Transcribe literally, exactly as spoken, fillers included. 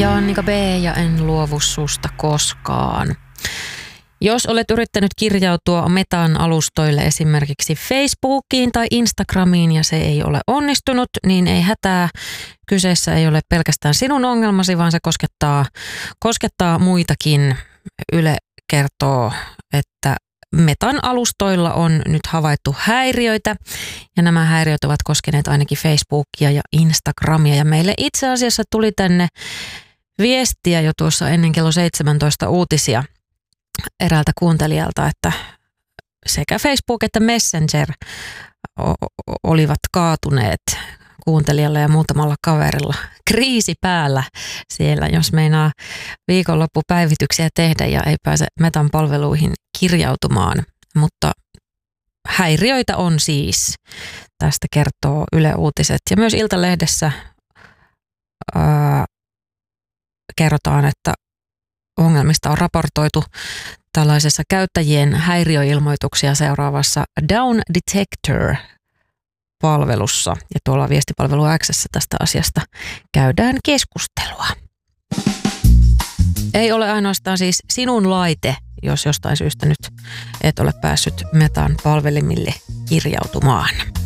Ja Annika B. ja en luovu susta koskaan. Jos olet yrittänyt kirjautua Metan alustoille esimerkiksi Facebookiin tai Instagramiin ja se ei ole onnistunut, niin ei hätää. Kyseessä ei ole pelkästään sinun ongelmasi, vaan se koskettaa, koskettaa muitakin. Yle kertoo, että Metan alustoilla on nyt havaittu häiriöitä ja nämä häiriöt ovat koskeneet ainakin Facebookia ja Instagramia ja meille itse asiassa tuli tänne viestiä jo tuossa ennen kello seitsemäntoista uutisia eräältä kuuntelijalta, että sekä Facebook että Messenger olivat kaatuneet kuuntelijalla ja muutamalla kaverilla. Kriisi päällä siellä, jos meinaa viikonloppupäivityksiä tehdä ja ei pääse Metan palveluihin kirjautumaan. Mutta häiriöitä on siis. Tästä kertoo Yle Uutiset. Ja myös Iltalehdessä ää, kerrotaan, että ongelmista on raportoitu tällaisessa käyttäjien häiriöilmoituksia seuraavassa Down Detector-palvelussa. Ja tuolla viestipalvelu X:ssä tästä asiasta käydään keskustelua. Ei ole ainoastaan siis sinun laite, jos jostain syystä nyt et ole päässyt Metan palvelimille kirjautumaan.